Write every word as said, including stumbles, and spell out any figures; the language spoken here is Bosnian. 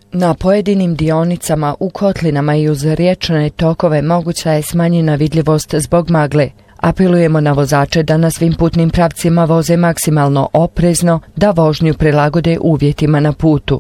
Na pojedinim dionicama u kotlinama i uz riječne tokove moguća je smanjena vidljivost zbog magle. Apelujemo na vozače da na svim putnim pravcima voze maksimalno oprezno, da vožnju prilagode uvjetima na putu.